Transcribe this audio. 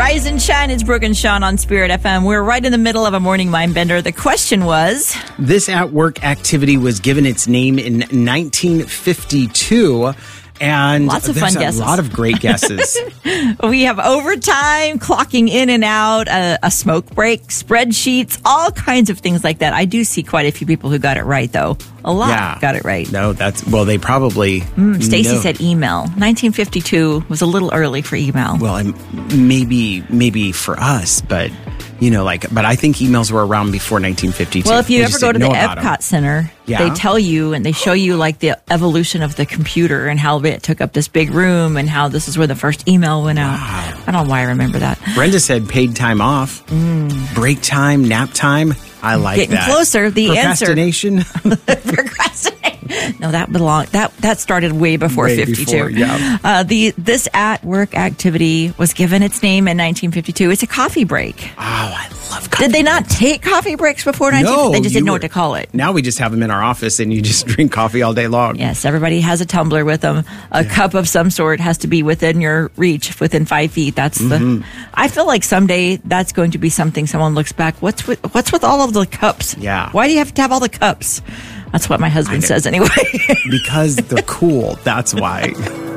Rise and shine. It's Brooke and Sean on Spirit FM. We're right in the middle of a morning mind bender. The question was... This at-work activity was given its name in 1952. And lots of fun guesses. A lot of great guesses. We have overtime, clocking in and out, a smoke break, spreadsheets, all kinds of things like that. I do see quite a few people who got it right, though. A lot got it right. No, they probably... Stacy said email. 1952 was a little early for email. Well, maybe for us, but... but I think emails were around before 1952. Well, if you ever go to the Epcot Center, they tell you and they show you like the evolution of the computer and how it took up this big room and how this is where the first email went out. Wow. I don't know why I remember that. Brenda said paid time off, break time, nap time. I like Getting that. Closer. The Procrastination. Answer. Procrastination. No, that started way before 52. This at-work activity was given its name in 1952. It's a coffee break. Oh, I love coffee Did they not breaks. take coffee breaks before 1952? They just didn't know what to call it. Now we just have them in our office and you just drink coffee all day long. Yes, everybody has a tumbler with them. A cup of some sort has to be within your reach, within 5 feet. That's I feel like someday that's going to be something someone looks back. What's with all of the cups? Yeah. Why do you have to have all the cups? That's what my husband says anyway. Because they're cool. That's why.